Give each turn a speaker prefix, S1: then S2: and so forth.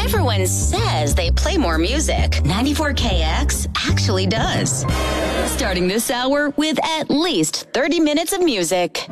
S1: Everyone says they play more music. 94KX actually does. Starting this hour with at least 30 minutes of music.